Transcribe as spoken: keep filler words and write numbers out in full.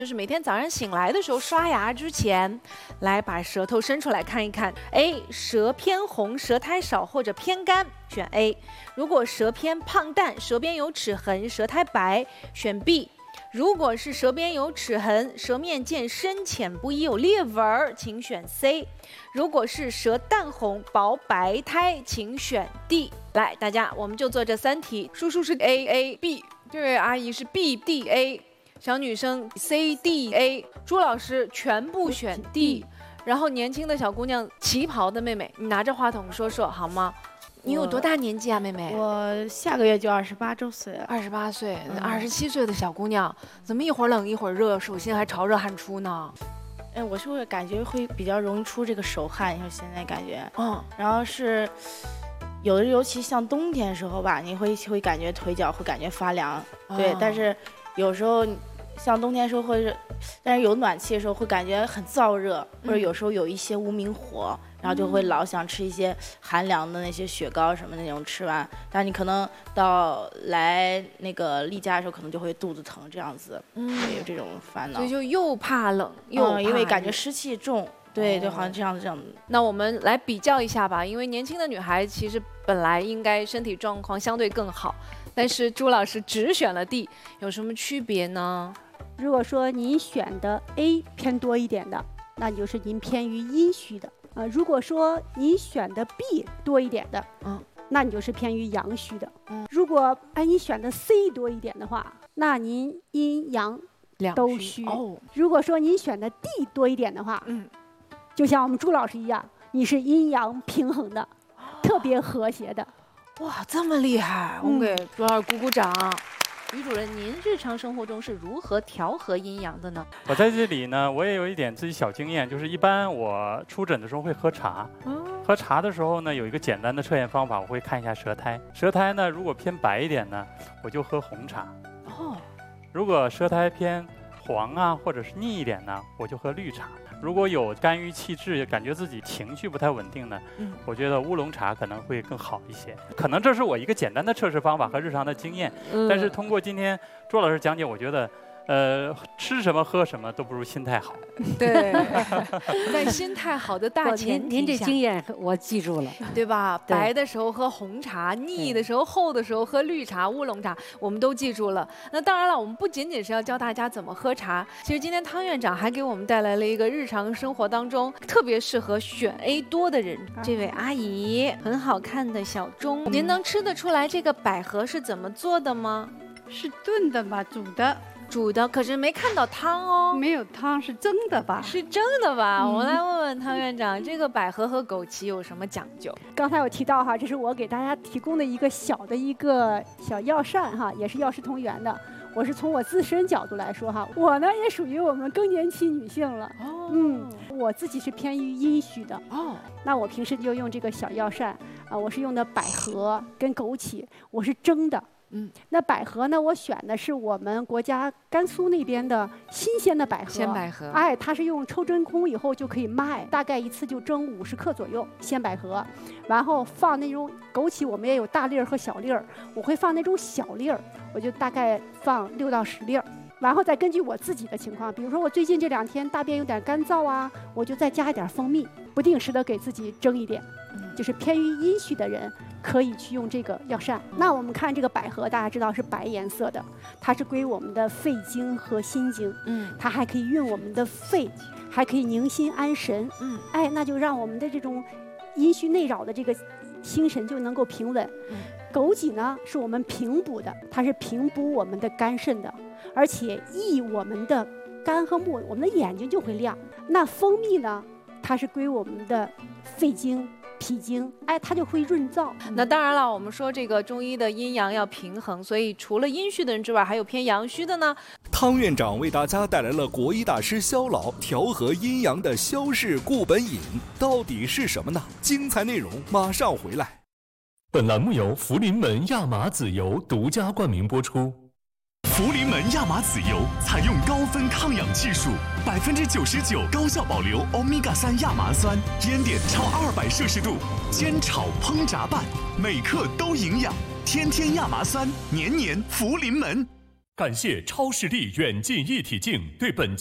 就是每天早上醒来的时候刷牙之前，来把舌头伸出来看一看。A. 舌偏红、舌苔少或者偏干，选 A。如果舌偏胖淡、舌边有齿痕、舌苔白，选 B。如果是舌边有齿痕、舌面见深浅不一、有裂纹，请选 C。如果是舌淡红、薄白苔，请选 D。来，大家我们就做这三题。叔叔是 A A B， 这位阿姨是 B D A。小女生 C D A， 朱老师全部选 D， 然后年轻的小姑娘旗袍的妹妹，你拿着话筒说说好吗？你有多大年纪啊，妹妹？ 我下个月就二十八周岁了。 二十八岁，二十七岁的小姑娘，怎么一会儿冷一会儿热，手心还潮热汗出呢？ 哎，我是会感觉会比较容易出这个手汗，就现在感觉， 嗯， 然后是有的，尤其像冬天的时候吧，你会会感觉腿脚会感觉发凉，对， 哦、 但是有时候。像冬天的时候会是，但是有暖气的时候会感觉很燥热，或者有时候有一些无名火，然后就会老想吃一些寒凉的那些雪糕什么那种，吃完，但你可能到来那个例假的时候，可能就会肚子疼这样子，嗯，有这种烦恼。 所以就又怕冷又怕、 嗯，因为感觉湿气重，对，就好像这样这样。 那我们来比较一下吧，因为年轻的女孩其实本来应该身体状况相对更好。但是朱老师只选了 D， 有什么区别呢？ 如果说您选的 A 偏多一点的，那就是您偏于阴虚的啊、呃。如果说您选的 B 多一点的，嗯，那你就是偏于阳虚的。嗯，如果哎你选的 C 多一点的话，那您阴阳都虚。哦，如果说您选的 D 多一点的话，嗯，就像我们朱老师一样，你是阴阳平衡的，哦、特别和谐的。 哇，这么厉害！我们给朱老师鼓鼓掌。 于主任，您日常生活中是如何调和阴阳的呢？ 我在这里呢，我也有一点自己小经验，就是一般我出诊的时候会喝茶。哦、喝茶的时候呢，有一个简单的测验方法，我会看一下舌苔。舌苔呢，如果偏白一点呢，我就喝红茶。哦。如果舌苔偏黄啊，或者是腻一点呢，我就喝绿茶。如果有肝郁气滞，感觉自己情绪不太稳定呢，嗯，我觉得乌龙茶可能会更好一些。可能这是我一个简单的测试方法和日常的经验，嗯、但是通过今天朱老师讲解，我觉得，呃，吃什么喝什么都不如心态好。 对，在心态好的大前提下， 您这经验我记住了， 对吧？对白的时候喝红茶，腻的时候、厚的时候喝绿茶、乌龙茶，我们都记住了。那当然了，我们不仅仅是要教大家怎么喝茶，其实今天汤院长还给我们带来了一个日常生活当中特别适合选 A 多的人。这位阿姨，很好看的小盅，您能吃得出来这个百合是怎么做的吗？ 是炖的吧，煮的。 煮的，可是没看到汤哦。 没有汤，是蒸的吧？ 是蒸的吧？嗯、我们来问问汤院长，这个百合和枸杞有什么讲究？ 刚才我提到哈，这是我给大家提供的一个小的一个小药膳哈，也是药食同源的。我是从我自身角度来说哈，我呢也属于我们更年期女性了。哦，嗯，我自己是偏于阴虚的。哦，那我平时就用这个小药膳啊，我是用的百合跟枸杞，我是蒸的。嗯，那百合呢？我选的是我们国家甘肃那边的新鲜的百合， 鲜百合。 哎，它是用抽真空以后就可以卖，大概一次就蒸五十克左右鲜百合，然后放那种枸杞，我们也有大粒儿和小粒儿，我会放那种小粒儿，我就大概放六到十粒儿，然后再根据我自己的情况，比如说我最近这两天大便有点干燥啊，我就再加一点蜂蜜，不定时的给自己蒸一点，就是偏于阴虚的人。可以去用这个药膳。那我们看这个百合，大家知道是白颜色的，它是归我们的肺经和心经，嗯，它还可以润我们的肺，还可以宁心安神，嗯，哎，那就让我们的这种阴虚内扰的这个心神就能够平稳。嗯、枸杞呢，是我们平补的，它是平补我们的肝肾的，而且益我们的肝和目，我们的眼睛就会亮。那蜂蜜呢，它是归我们的肺经。脾经，哎，它就会润燥。 那当然了，我们说这个中医的阴阳要平衡，所以除了阴虚的人之外，还有偏阳虚的呢。 汤院长为大家带来了国医大师肖老调和阴阳的萧氏固本饮，到底是什么呢？精彩内容马上回来。 本栏目由福临门亚麻籽油独家冠名播出。 福临门亚麻籽油采用高分抗氧技术，百分之九十九高效保留欧米伽三亚麻酸，烟点超二百摄氏度，煎炒烹炸拌，每克都营养。天天亚麻酸，年年福临门。 感谢超视力远近一体镜对本